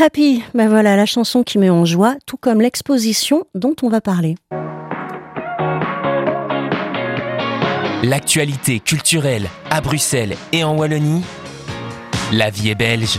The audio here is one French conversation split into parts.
Happy, ben voilà la chanson qui met en joie, tout comme l'exposition dont on va parler. L'actualité culturelle à Bruxelles et en Wallonie, la vie est belge.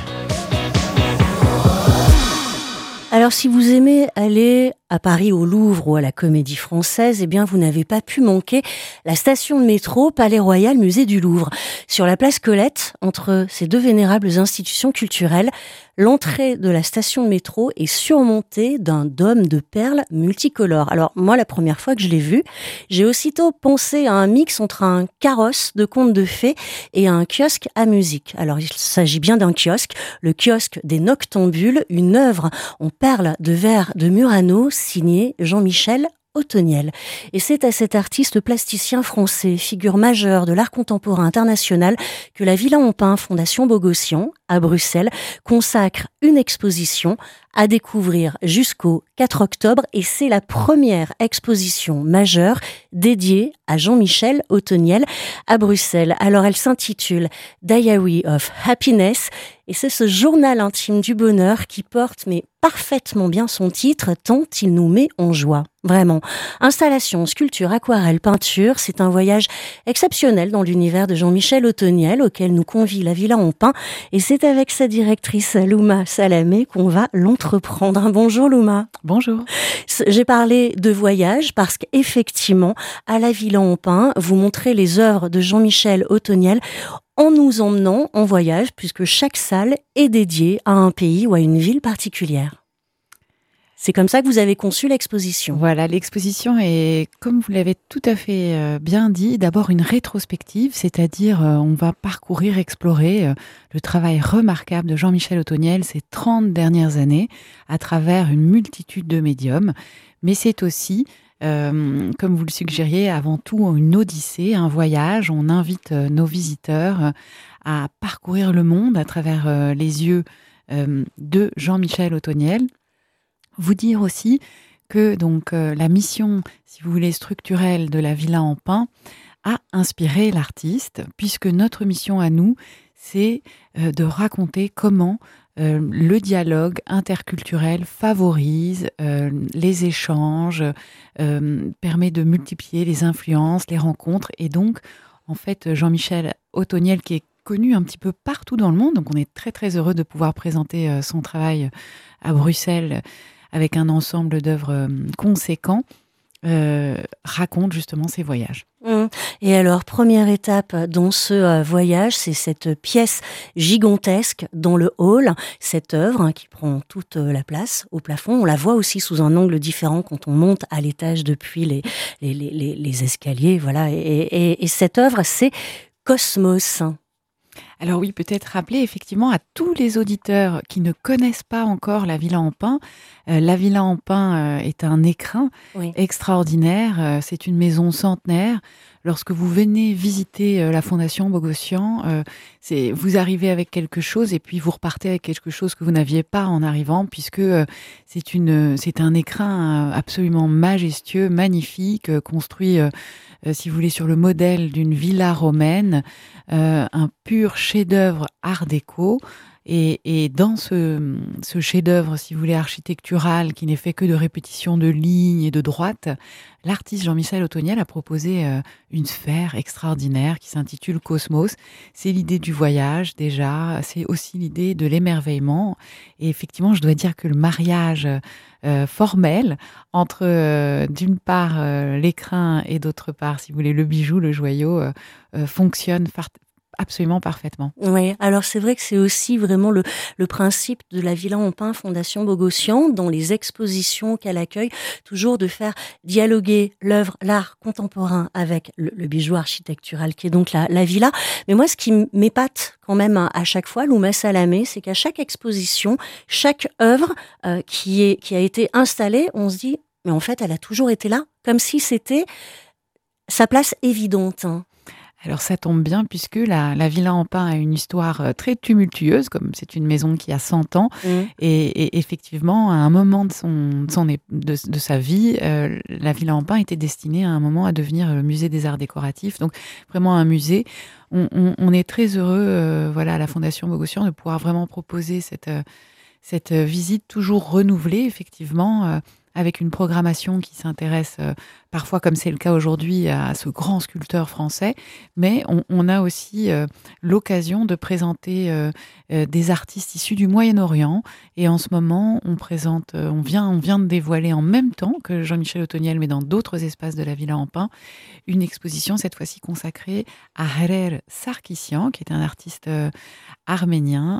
Alors si vous aimez aller à Paris au Louvre ou à la Comédie Française, eh bien vous n'avez pas pu manquer la station de métro Palais Royal Musée du Louvre. Sur la place Colette, entre ces deux vénérables institutions culturelles, l'entrée de la station de métro est surmontée d'un dôme de perles multicolores. Alors moi, la première fois que je l'ai vu, j'ai aussitôt pensé à un mix entre un carrosse de contes de fées et un kiosque à musique. Alors il s'agit bien d'un kiosque, le kiosque des Noctambules, une œuvre en perles de verre de Murano, signé Jean-Michel Othoniel. Et c'est à cet artiste plasticien français, figure majeure de l'art contemporain international, que la Villa Empain Fondation Bogossian, à Bruxelles, consacre une exposition à découvrir jusqu'au 4 octobre. Et c'est la première exposition majeure dédiée à Jean-Michel Othoniel à Bruxelles. Alors elle s'intitule Diary of Happiness. Et c'est ce journal intime du bonheur qui porte mais parfaitement bien son titre tant il nous met en joie. Vraiment. Installation, sculpture, aquarelle, peinture, c'est un voyage exceptionnel dans l'univers de Jean-Michel Othoniel auquel nous convie la Villa Empain. Et c'est avec sa directrice Louma Salamé qu'on va l'entreprendre. Bonjour Louma. Bonjour. J'ai parlé de voyage parce qu'effectivement, à la Villa Empain, vous montrez les œuvres de Jean-Michel Othoniel en nous emmenant en voyage, puisque chaque salle est dédiée à un pays ou à une ville particulière. C'est comme ça que vous avez conçu l'exposition. Voilà, l'exposition est, comme vous l'avez tout à fait bien dit, d'abord une rétrospective, c'est-à-dire on va parcourir, explorer le travail remarquable de Jean-Michel Othoniel ces 30 dernières années à travers une multitude de médiums. Mais c'est aussi, comme vous le suggériez, avant tout une odyssée, un voyage. On invite nos visiteurs à parcourir le monde à travers les yeux de Jean-Michel Othoniel. Vous dire aussi que donc la mission, si vous voulez, structurelle de la Villa Empain a inspiré l'artiste, puisque notre mission à nous, c'est de raconter comment le dialogue interculturel favorise les échanges, permet de multiplier les influences, les rencontres. Et donc, en fait, Jean-Michel Othoniel, qui est connu un petit peu partout dans le monde, donc on est très très heureux de pouvoir présenter son travail à Bruxelles avec un ensemble d'œuvres conséquents, raconte justement ses voyages. Et alors, première étape dans ce voyage, c'est cette pièce gigantesque dans le hall, cette œuvre qui prend toute la place au plafond. On la voit aussi sous un angle différent quand on monte à l'étage depuis les escaliers. Voilà. Et cette œuvre, c'est Cosmos. Alors oui, peut-être rappeler effectivement à tous les auditeurs qui ne connaissent pas encore la Villa Empain. La Villa Empain est un écrin extraordinaire. C'est une maison centenaire. Lorsque vous venez visiter la Fondation Bogossian, vous arrivez avec quelque chose et puis vous repartez avec quelque chose que vous n'aviez pas en arrivant, puisque c'est un écrin absolument majestueux, magnifique, construit, si vous voulez, sur le modèle d'une villa romaine, un pur chef-d'œuvre art déco. Et dans ce chef-d'œuvre, si vous voulez, architectural, qui n'est fait que de répétitions de lignes et de droites, l'artiste Jean-Michel Othoniel a proposé une sphère extraordinaire qui s'intitule Cosmos. C'est l'idée du voyage déjà, c'est aussi l'idée de l'émerveillement. Et effectivement, je dois dire que le mariage formel entre d'une part l'écrin et d'autre part, si vous voulez, le bijou, le joyau, fonctionne absolument parfaitement. Oui, alors c'est vrai que c'est aussi vraiment le principe de la Villa Empain Fondation Bogossian, dans les expositions qu'elle accueille, toujours de faire dialoguer l'art contemporain avec le bijou architectural qui est donc la villa. Mais moi, ce qui m'épate quand même à chaque fois, Louma Salamé, c'est qu'à chaque exposition, chaque œuvre qui a été installée, on se dit, mais en fait, elle a toujours été là, comme si c'était sa place évidente. Alors ça tombe bien puisque la Villa Empain a une histoire très tumultueuse, comme c'est une maison qui a 100 ans. Et effectivement, à un moment de sa vie, la Villa Empain était destinée à un moment à devenir le musée des arts décoratifs. Donc vraiment un musée. On est très heureux à la Fondation Bogossian de pouvoir vraiment proposer cette visite toujours renouvelée, effectivement, avec une programmation qui s'intéresse parfois, comme c'est le cas aujourd'hui, à ce grand sculpteur français, mais on a aussi l'occasion de présenter des artistes issus du Moyen-Orient. Et en ce moment, on vient de dévoiler en même temps que Jean-Michel Otoniel, mais dans d'autres espaces de la Villa Empain, une exposition cette fois-ci consacrée à Harer Sarkissian, qui est un artiste arménien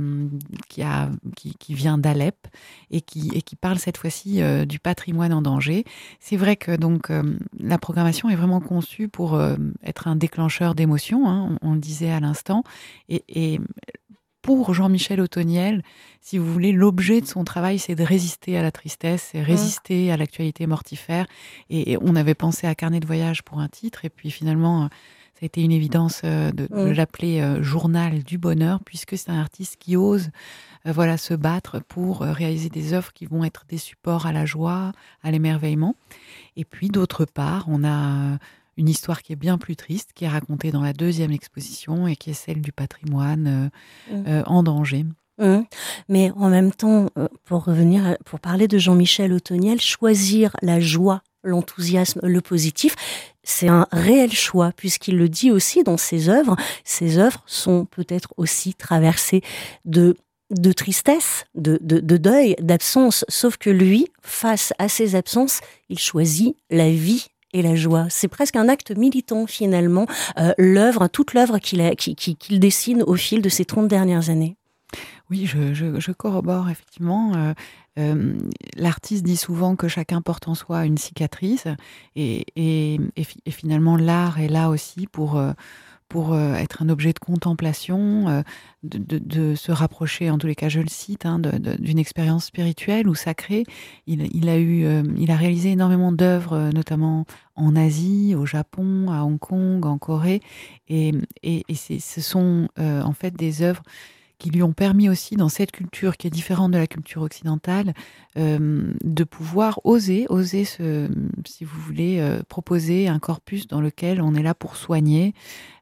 qui vient d'Alep et qui parle cette fois-ci du patrimoine en danger. C'est vrai que donc la programmation est vraiment conçue pour être un déclencheur d'émotions, hein, on le disait à l'instant, et pour Jean-Michel Otoniel, si vous voulez, l'objet de son travail, c'est de résister à la tristesse, c'est résister à l'actualité mortifère. Et on avait pensé à Carnet de voyage pour un titre, et puis finalement, ça a été une évidence de l'appeler Journal du bonheur, puisque c'est un artiste qui ose se battre pour réaliser des œuvres qui vont être des supports à la joie, à l'émerveillement. Et puis, d'autre part, on a une histoire qui est bien plus triste, qui est racontée dans la deuxième exposition et qui est celle du patrimoine en danger. Mais en même temps, pour parler de Jean-Michel Otoniel, choisir la joie, l'enthousiasme, le positif, c'est un réel choix, puisqu'il le dit aussi dans ses œuvres. Ses œuvres sont peut-être aussi traversées de tristesse, de deuil, d'absence, sauf que lui, face à ces absences, il choisit la vie et la joie. C'est presque un acte militant, finalement, toute l'œuvre qu'il dessine au fil de ces 30 dernières années. Oui, je corrobore, effectivement. L'artiste dit souvent que chacun porte en soi une cicatrice, et finalement, l'art est là aussi pour être un objet de contemplation, de se rapprocher, en tous les cas, je le cite, d'une expérience spirituelle ou sacrée. Il a réalisé énormément d'œuvres, notamment en Asie, au Japon, à Hong Kong, en Corée, et ce sont en fait des œuvres qui lui ont permis aussi, dans cette culture qui est différente de la culture occidentale, de pouvoir oser si vous voulez, proposer un corpus dans lequel on est là pour soigner.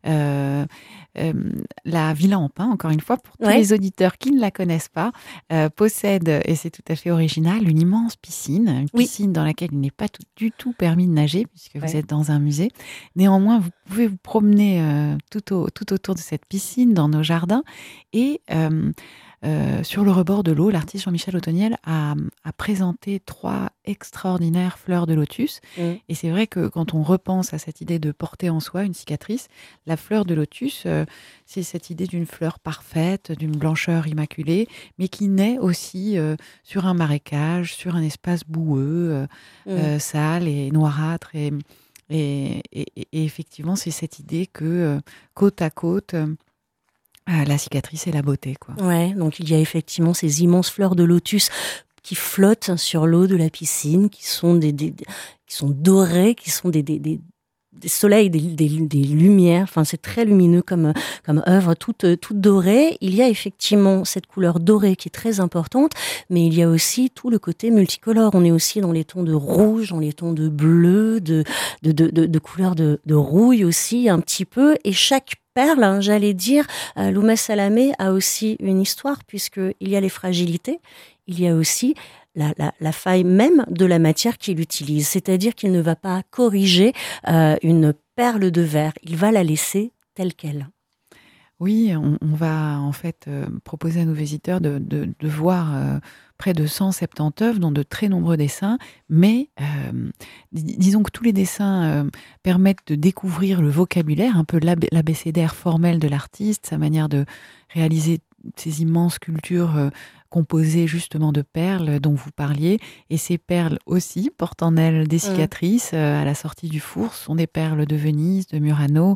La Villa Empain, encore une fois, pour tous les auditeurs qui ne la connaissent pas, possède, et c'est tout à fait original, une immense piscine, dans laquelle il n'est pas du tout permis de nager, puisque vous êtes dans un musée. Néanmoins, vous pouvez vous promener tout autour de cette piscine, dans nos jardins, et sur le rebord de l'eau, l'artiste Jean-Michel Otoniel a présenté 3 extraordinaires fleurs de lotus. Et c'est vrai que quand on repense à cette idée de porter en soi une cicatrice, la fleur de lotus, c'est cette idée d'une fleur parfaite, d'une blancheur immaculée, mais qui naît aussi sur un marécage, sur un espace boueux, sale et noirâtre. Et effectivement, c'est cette idée que côte à côte, la cicatrice et la beauté, quoi. Ouais, donc il y a effectivement ces immenses fleurs de lotus qui flottent sur l'eau de la piscine, qui sont qui sont dorées, qui sont des soleils, des lumières. Enfin, c'est très lumineux comme œuvre, toute dorée. Il y a effectivement cette couleur dorée qui est très importante, mais il y a aussi tout le côté multicolore. On est aussi dans les tons de rouge, dans les tons de bleu, de couleurs de rouille aussi un petit peu. Et chaque perle, j'allais dire, Louma Salamé a aussi une histoire, puisqu'il y a les fragilités, il y a aussi la faille même de la matière qu'il utilise. C'est-à-dire qu'il ne va pas corriger une perle de verre, il va la laisser telle qu'elle. Oui, on va en fait proposer à nos visiteurs de voir près de 170 œuvres, dont de très nombreux dessins, mais disons que tous les dessins permettent de découvrir le vocabulaire, un peu l'abécédaire formel de l'artiste, sa manière de réaliser ces immenses sculptures composées justement de perles dont vous parliez. Et ces perles aussi portent en elles des cicatrices. À la sortie du four, ce sont des perles de Venise, de Murano,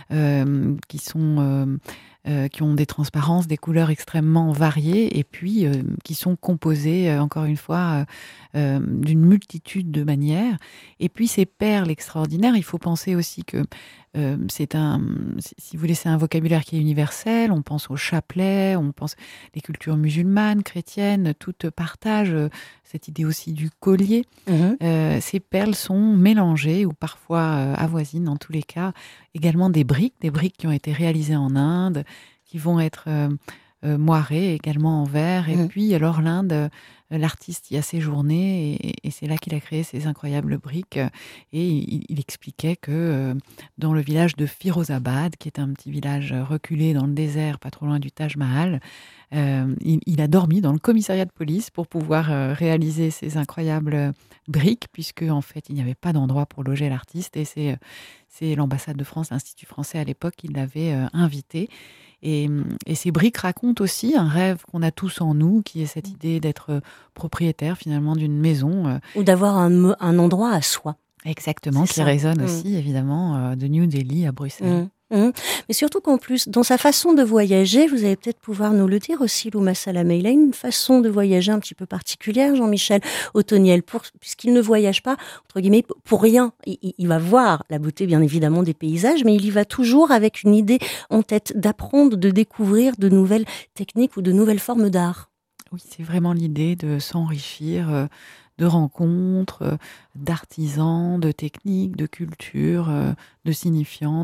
qui ont des transparences, des couleurs extrêmement variées, et puis qui sont composées, encore une fois, d'une multitude de manières. Et puis ces perles extraordinaires, il faut penser aussi que si vous voulez, c'est un vocabulaire qui est universel. On pense au chapelet, on pense les cultures musulmanes, chrétiennes, toutes partagent cette idée aussi du collier. Ces perles sont mélangées ou parfois avoisinent, en tous les cas, également des briques qui ont été réalisées en Inde, qui vont être moiré, également en verre. Et Mmh. puis, alors l'Inde, l'artiste y a séjourné et c'est là qu'il a créé ces incroyables briques. Et il expliquait que dans le village de Firozabad, qui est un petit village reculé dans le désert, pas trop loin du Taj Mahal, il a dormi dans le commissariat de police pour pouvoir réaliser ces incroyables briques, puisque en fait, il n'y avait pas d'endroit pour loger l'artiste. Et c'est l'ambassade de France, l'Institut français à l'époque, qui l'avait invité. Et ces briques racontent aussi un rêve qu'on a tous en nous, qui est cette idée d'être propriétaire finalement d'une maison. Ou d'avoir un endroit à soi. Exactement, C'est qui ça. résonne Mmh. aussi évidemment de New Delhi à Bruxelles. Mmh. Mmh. Mais surtout qu'en plus, dans sa façon de voyager, vous allez peut-être pouvoir nous le dire aussi, Louma Salamé, il a une façon de voyager un petit peu particulière, Jean-Michel Otoniel, puisqu'il ne voyage pas, entre guillemets, pour rien. Il va voir la beauté, bien évidemment, des paysages, mais il y va toujours avec une idée en tête d'apprendre, de découvrir de nouvelles techniques ou de nouvelles formes d'art. Oui, c'est vraiment l'idée de s'enrichir de rencontres, d'artisans, de techniques, de cultures, de signifiants,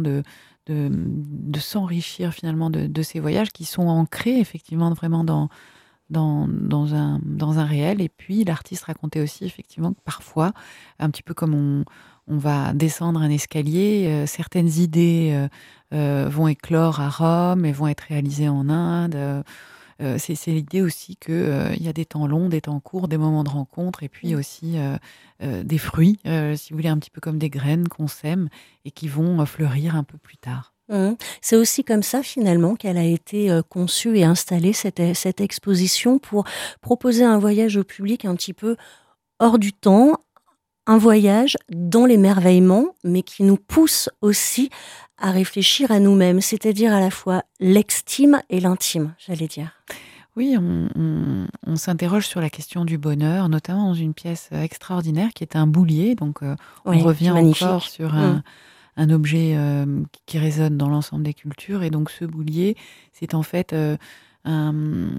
de s'enrichir finalement de ces voyages qui sont ancrés effectivement vraiment dans un réel. Et puis l'artiste racontait aussi effectivement que parfois, un petit peu comme on va descendre un escalier, certaines idées vont éclore à Rome et vont être réalisées en Inde. C'est l'idée aussi que, il y a des temps longs, des temps courts, des moments de rencontre et puis aussi, des fruits, si vous voulez, un petit peu comme des graines qu'on sème et qui vont, fleurir un peu plus tard. Mmh. C'est aussi comme ça finalement qu'elle a été conçue et installée, cette exposition, pour proposer un voyage au public un petit peu hors du temps, un voyage dans l'émerveillement, mais qui nous pousse aussi à réfléchir à nous-mêmes, c'est-à-dire à la fois l'extime et l'intime, j'allais dire. Oui, on s'interroge sur la question du bonheur, notamment dans une pièce, extraordinaire qui est un boulier. Donc, on Oui, revient magnifique. encore sur Mmh. un objet, qui résonne dans l'ensemble des cultures. Et donc ce boulier, c'est en fait, un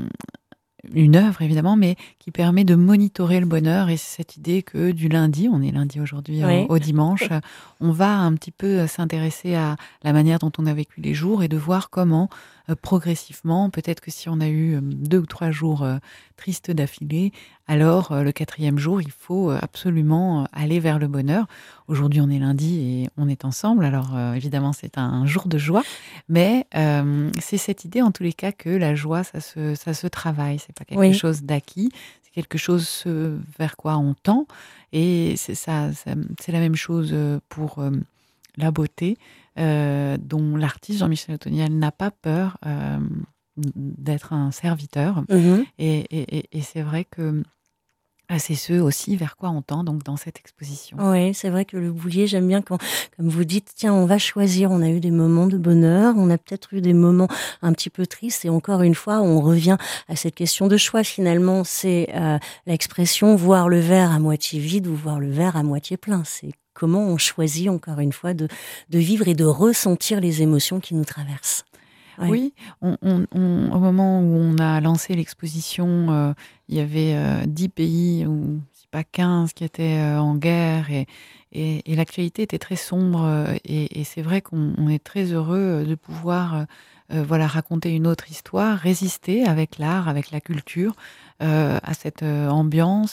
une œuvre évidemment, mais qui permet de monitorer le bonheur. Et c'est cette idée que du lundi, on est lundi aujourd'hui Oui. au dimanche, on va un petit peu s'intéresser à la manière dont on a vécu les jours et de voir comment progressivement, peut-être que si on a eu 2 ou 3 jours tristes d'affilée, alors le 4e jour, il faut absolument aller vers le bonheur. Aujourd'hui, on est lundi et on est ensemble, alors évidemment, c'est un jour de joie, mais c'est cette idée en tous les cas que la joie, ça se travaille. C'est pas quelque Oui. chose d'acquis, c'est quelque chose vers quoi on tend. Et c'est la même chose pour la beauté, dont l'artiste Jean-Michel Otoniel n'a pas peur d'être un serviteur. Mmh. Et c'est vrai que c'est ce aussi vers quoi on tend donc dans cette exposition. Oui, c'est vrai que le boulier, j'aime bien quand, comme vous dites, tiens, on va choisir. On a eu des moments de bonheur, on a peut-être eu des moments un petit peu tristes. Et encore une fois, on revient à cette question de choix. Finalement, c'est l'expression voir le verre à moitié vide ou voir le verre à moitié plein. C'est comment on choisit, encore une fois, de vivre et de ressentir les émotions qui nous traversent. Ouais. Oui, au moment où on a lancé l'exposition, il y avait 10 pays, ou si pas 15, qui étaient en guerre et l'actualité était très sombre. Et c'est vrai qu'on est très heureux de pouvoir voilà, raconter une autre histoire, résister avec l'art, avec la culture, à cette ambiance,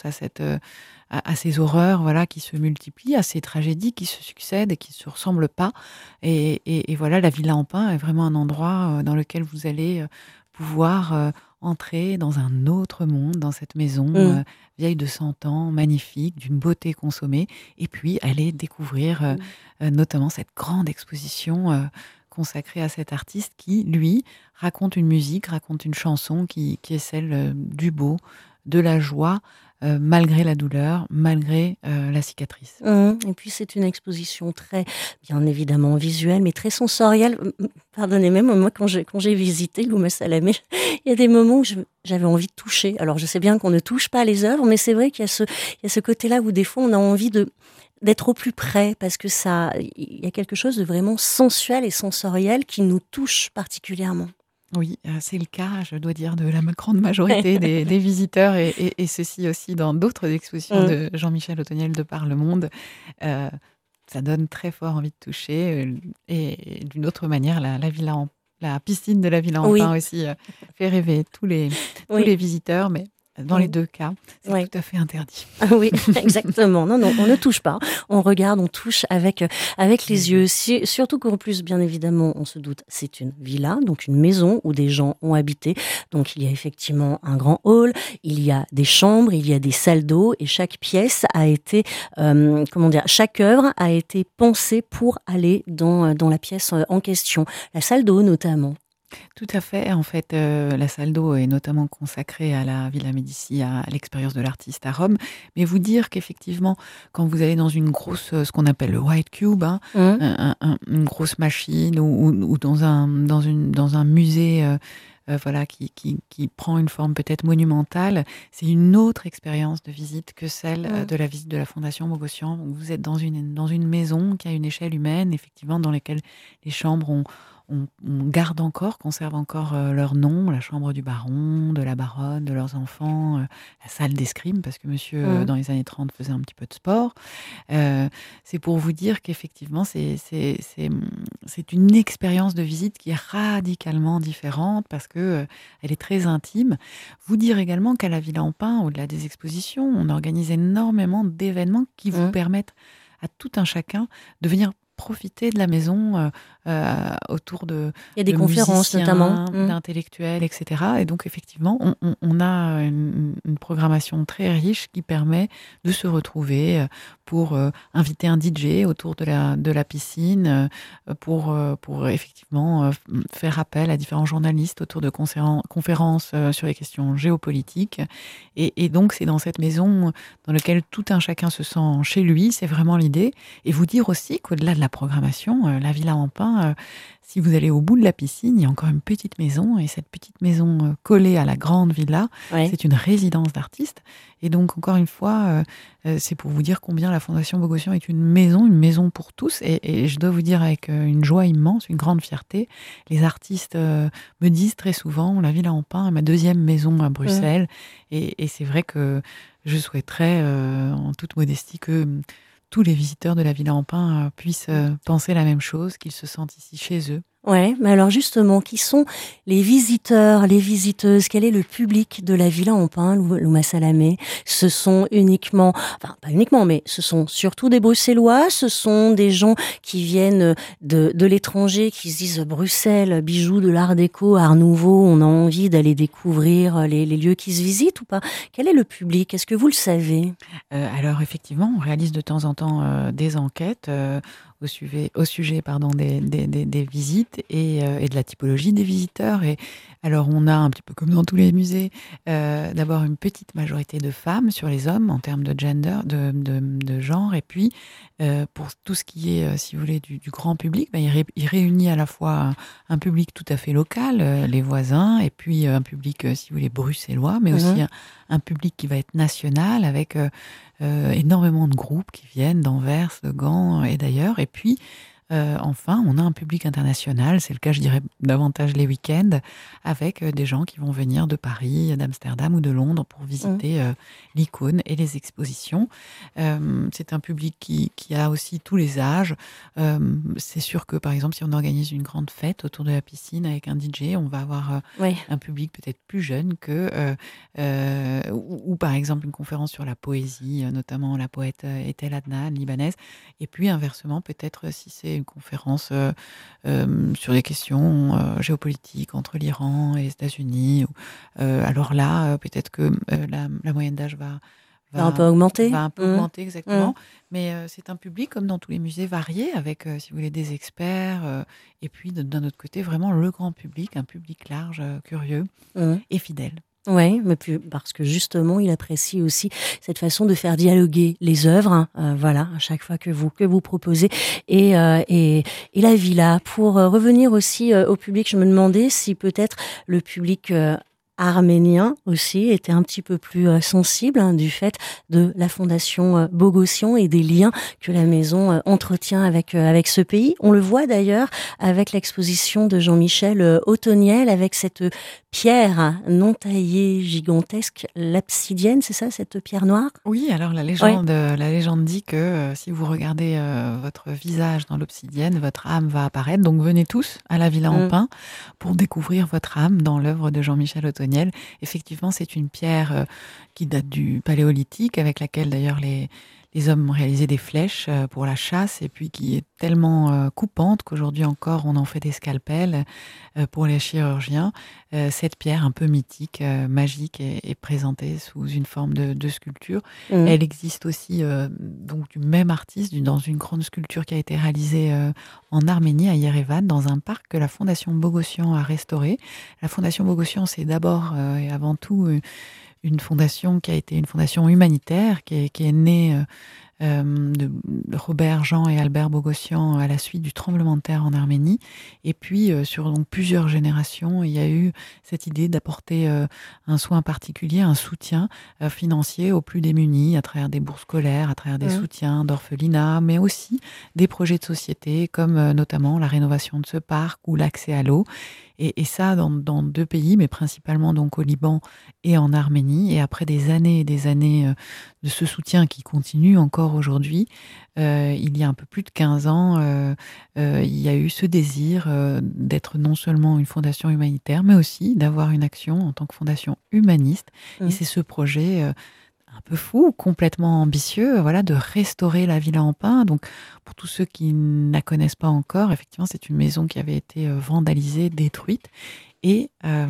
à ces horreurs voilà, qui se multiplient, à ces tragédies qui se succèdent et qui ne se ressemblent pas. Et voilà, la Villa en Pin est vraiment un endroit dans lequel vous allez pouvoir entrer dans un autre monde, dans cette maison Mmh. vieille de 100 ans, magnifique, d'une beauté consommée, et puis aller découvrir notamment cette grande exposition consacrée à cet artiste qui, lui, raconte une musique, raconte une chanson qui est celle du beau, de la joie, malgré la douleur, malgré la cicatrice. Et puis c'est une exposition très, bien évidemment visuelle, mais très sensorielle. Pardonnez-moi, moi quand j'ai visité Louma Salamé, il y a des moments où j'avais envie de toucher. Alors je sais bien qu'on ne touche pas les œuvres, mais c'est vrai qu'il y a ce côté-là où des fois on a envie d'être au plus près, parce que il y a quelque chose de vraiment sensuel et sensoriel qui nous touche particulièrement. Oui, c'est le cas, je dois dire, de la grande majorité des visiteurs et ceci aussi dans d'autres expositions de Jean-Michel Otoniel de par le monde. Ça donne très fort envie de toucher et d'une autre manière, la la piscine de la Villa en Pin aussi fait rêver tous les visiteurs, mais dans les deux cas, c'est tout à fait interdit. Oui, exactement. Non, on ne touche pas. On regarde, on touche avec les yeux. Surtout qu'en plus, bien évidemment, on se doute, c'est une villa, donc une maison où des gens ont habité. Donc, il y a effectivement un grand hall, il y a des chambres, il y a des salles d'eau et chaque pièce a été, chaque œuvre a été pensée pour aller dans la pièce en question. La salle d'eau, notamment. Tout à fait. En fait, la salle d'eau est notamment consacrée à la Villa Médicis, à l'expérience de l'artiste à Rome. Mais vous dire qu'effectivement, quand vous allez dans une grosse, ce qu'on appelle le White Cube, une grosse machine ou dans un musée, qui prend une forme peut-être monumentale, c'est une autre expérience de visite que celle de la visite de la Fondation Bogossian. Vous êtes dans une maison qui a une échelle humaine, effectivement, dans laquelle les chambres on conserve encore leur nom, la chambre du baron, de la baronne, de leurs enfants, la salle d'escrime, parce que monsieur, dans les années 30, faisait un petit peu de sport. C'est pour vous dire qu'effectivement, c'est une expérience de visite qui est radicalement différente, parce que elle est très intime. Vous dire également qu'à la Villa en Pin, au-delà des expositions, on organise énormément d'événements qui vous permettent à tout un chacun de venir profiter de la maison autour de il y a des conférences notamment d'intellectuels, etc. Et donc effectivement on a une programmation très riche qui permet de se retrouver pour inviter un DJ autour de la piscine, pour effectivement faire appel à différents journalistes autour de conférences sur les questions géopolitiques, et donc c'est dans cette maison dans laquelle tout un chacun se sent chez lui, c'est vraiment l'idée. Et vous dire aussi qu'au-delà de la programmation, la Villa en Pin, si vous allez au bout de la piscine, il y a encore une petite maison, et cette petite maison collée à la grande villa, c'est une résidence d'artistes. Et donc, encore une fois, c'est pour vous dire combien la Fondation Bogossian est une maison pour tous. Et je dois vous dire avec une joie immense, une grande fierté, les artistes me disent très souvent, la Villa en Pin est ma deuxième maison à Bruxelles. Et c'est vrai que je souhaiterais, en toute modestie, que tous les visiteurs de la Villa en Pin puissent penser la même chose, qu'ils se sentent ici chez eux. Ouais, mais alors justement, qui sont les visiteurs, les visiteuses? Quel est le public de la Villa en Pin, Louma Salamé? Ce sont uniquement, enfin pas uniquement, mais ce sont surtout des Bruxellois, ce sont des gens qui viennent de l'étranger, qui se disent Bruxelles, bijoux de l'art déco, art nouveau, on a envie d'aller découvrir les lieux qui se visitent ou pas? Quel est le public? Est-ce que vous le savez? Alors effectivement, on réalise de temps en temps des enquêtes au sujet des visites et de la typologie des visiteurs. Et alors, on a un petit peu comme dans tous les musées, d'abord une petite majorité de femmes sur les hommes en termes de gender, de genre. Et puis, pour tout ce qui est, si vous voulez, du grand public, il réunit à la fois un public tout à fait local, les voisins, et puis un public, si vous voulez, bruxellois, mais aussi un public qui va être national, avec énormément de groupes qui viennent d'Anvers, de Gand et d'ailleurs. Et puis, enfin, on a un public international, c'est le cas, je dirais, davantage les week-ends, avec des gens qui vont venir de Paris, d'Amsterdam ou de Londres pour visiter l'icône et les expositions. C'est un public qui a aussi tous les âges. C'est sûr que, par exemple, si on organise une grande fête autour de la piscine avec un DJ, on va avoir un public peut-être plus jeune ou par exemple une conférence sur la poésie, notamment la poète Etel Adnan, libanaise. Et puis inversement, peut-être si c'est une conférence sur des questions géopolitiques entre l'Iran et les États-Unis. Alors là, peut-être que la moyenne d'âge va un peu augmenter. Va un peu augmenter, exactement. Mais c'est un public, comme dans tous les musées, varié, avec, si vous voulez, des experts. Et puis, d'un autre côté, vraiment le grand public, un public large, curieux et fidèle. Oui, mais puis parce que justement, il apprécie aussi cette façon de faire dialoguer les œuvres, voilà, à chaque fois que vous proposez. Et la villa, pour revenir aussi au public, je me demandais si peut-être le public arménien aussi était un petit peu plus sensible du fait de la fondation Bogossian et des liens que la maison entretient avec ce pays. On le voit d'ailleurs avec l'exposition de Jean-Michel Otoniel, avec cette pierre non taillée gigantesque, l'absidienne, c'est ça, cette pierre noire? Oui, alors la légende dit que si vous regardez votre visage dans l'obsidienne, votre âme va apparaître. Donc venez tous à la Villa en Pin pour découvrir votre âme dans l'œuvre de Jean-Michel Otoniel. Effectivement, c'est une pierre qui date du Paléolithique, avec laquelle d'ailleurs les hommes réalisaient des flèches pour la chasse, et puis qui est tellement coupante qu'aujourd'hui encore on en fait des scalpels pour les chirurgiens. Cette pierre un peu mythique, magique, est présentée sous une forme de sculpture. Elle existe aussi donc du même artiste dans une grande sculpture qui a été réalisée en Arménie, à Yerevan, dans un parc que la Fondation Bogossian a restauré. La Fondation Bogossian, c'est d'abord et avant tout une fondation qui a été une fondation humanitaire, qui est née de Robert, Jean et Albert Bogossian à la suite du tremblement de terre en Arménie. Et puis, sur donc, plusieurs générations, il y a eu cette idée d'apporter un soin particulier, un soutien financier aux plus démunis, à travers des bourses scolaires, à travers des soutiens d'orphelinat, mais aussi des projets de société, comme notamment la rénovation de ce parc ou l'accès à l'eau. Et ça, dans 2 pays, mais principalement donc au Liban et en Arménie. Et après des années et des années de ce soutien qui continue encore aujourd'hui, il y a un peu plus de 15 ans, il y a eu ce désir d'être non seulement une fondation humanitaire, mais aussi d'avoir une action en tant que fondation humaniste. Et c'est ce projet un peu fou, complètement ambitieux, voilà, de restaurer la Villa en Pin. Donc, pour tous ceux qui ne la connaissent pas encore, effectivement, c'est une maison qui avait été vandalisée, détruite. Et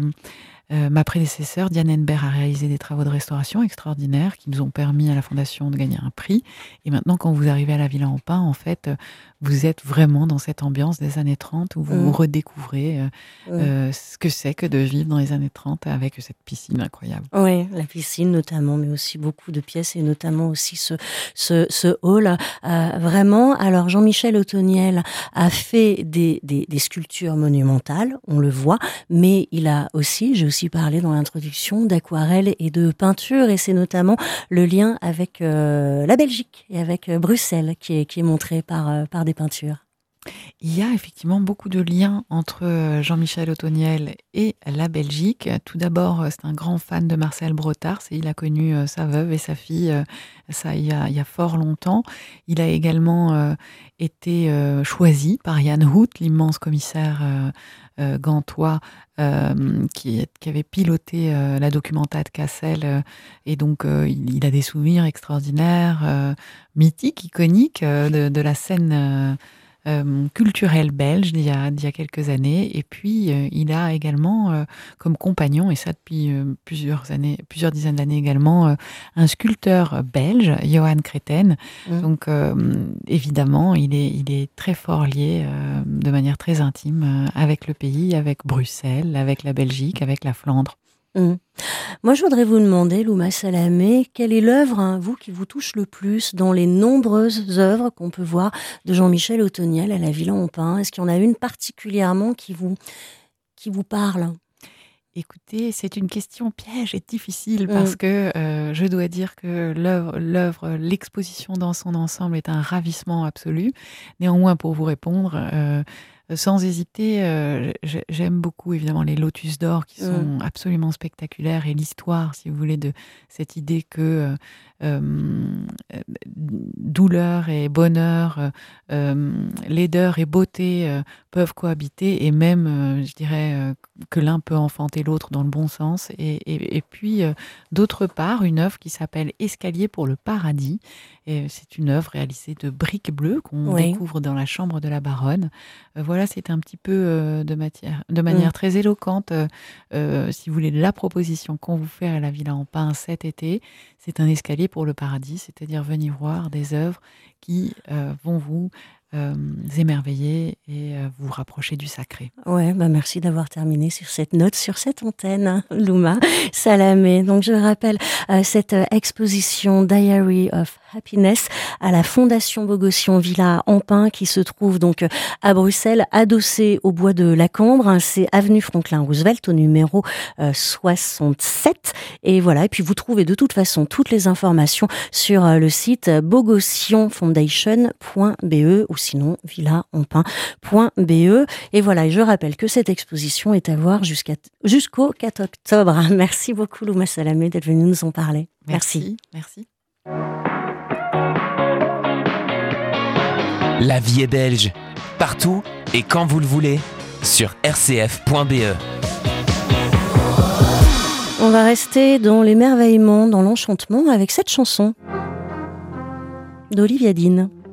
ma prédécesseure, Diane Henbert, a réalisé des travaux de restauration extraordinaires qui nous ont permis à la Fondation de gagner un prix. Et maintenant, quand vous arrivez à la Villa en Pin, en fait, vous êtes vraiment dans cette ambiance des années 30 où vous redécouvrez ce que c'est que de vivre dans les années 30 avec cette piscine incroyable. Oui, la piscine notamment, mais aussi beaucoup de pièces et notamment aussi ce hall. Vraiment, alors Jean-Michel Otoniel a fait des sculptures monumentales, on le voit, mais il a aussi, j'ai aussi parlé dans l'introduction, d'aquarelle et de peinture, et c'est notamment le lien avec la Belgique et avec Bruxelles qui est montré par des peintures. Il y a effectivement beaucoup de liens entre Jean-Michel Otoniel et la Belgique. Tout d'abord, c'est un grand fan de Marcel Brotars et il a connu sa veuve et sa fille, ça il y a fort longtemps. Il a également été choisi par Jan Hout, l'immense commissaire gantois qui avait piloté la Documenta de Cassel, et donc il a des souvenirs extraordinaires, mythiques, iconiques de la scène culturelle belge d'il y a quelques années. Et puis il a également comme compagnon, et ça depuis plusieurs dizaines d'années également, un sculpteur belge, Johan Creten. Donc évidemment il est très fort lié de manière très intime avec le pays, avec Bruxelles, avec la Belgique, avec la Flandre. Moi, je voudrais vous demander, Louma Salamé, quelle est l'œuvre, vous, qui vous touche le plus dans les nombreuses œuvres qu'on peut voir de Jean-Michel Otoniel à la Villa en Pin? Est-ce qu'il y en a une particulièrement qui vous parle? Écoutez, c'est une question piège et difficile parce que je dois dire que l'œuvre, l'exposition dans son ensemble est un ravissement absolu. Néanmoins, pour vous répondre, sans hésiter, j'aime beaucoup évidemment les Lotus d'or qui sont absolument spectaculaires, et l'histoire, si vous voulez, de cette idée que douleur et bonheur, laideur et beauté peuvent cohabiter, et même, je dirais, que l'un peut enfanter l'autre dans le bon sens. Et puis, d'autre part, une œuvre qui s'appelle Escalier pour le paradis. Et c'est une œuvre réalisée de briques bleues qu'on découvre dans la chambre de la baronne. Voilà, c'est un petit peu de manière très éloquente, si vous voulez, la proposition qu'on vous fait à la Villa en Pin cet été. C'est un escalier pour le paradis, c'est-à-dire venir voir des œuvres qui vont vous émerveiller et vous rapprocher du sacré. Ouais, merci d'avoir terminé sur cette note, sur cette antenne, Louma Salamé. Donc je rappelle cette exposition Diary of Happiness à la Fondation Bogossian Villa Ampin qui se trouve donc à Bruxelles, adossée au bois de la Cambre. C'est avenue Franklin Roosevelt au numéro 67. Et voilà. Et puis vous trouvez de toute façon toutes les informations sur le site bogossianfoundation.be ou sinon villaampin.be. Et voilà. Et je rappelle que cette exposition est à voir jusqu'au 4 octobre. Merci beaucoup Louma Salamé d'être venue nous en parler. Merci. La vie est belge, partout et quand vous le voulez, sur rcf.be. On va rester dans l'émerveillement, dans l'enchantement avec cette chanson d'Olivia Dean.